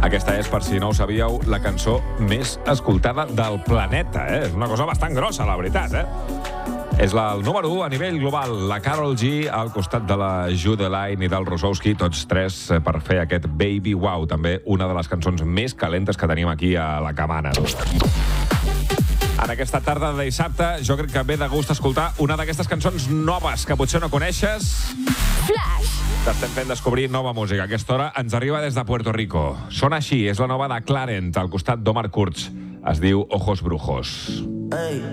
Aquesta és, per si no ho sabíeu, la cançó més escoltada del planeta, És una cosa bastant grossa, la veritat, És el número 1 a nivell global. La Karol G al costat de la Judeline i del Rosowski, tots tres per fer aquest Baby Wow, també una de les cançons més calentes que tenim aquí a la cabana. En aquesta tarda de dissabte, jo crec que ve de gust escoltar una d'aquestes cançons noves que potser no coneixes. Flash! T'estem fent descobrir nova música. Aquesta hora ens arriba des de Puerto Rico. Sona així, és la nova de Clarent, al costat d'Omar Kurz. Es diu Ojos Brujos. Hey.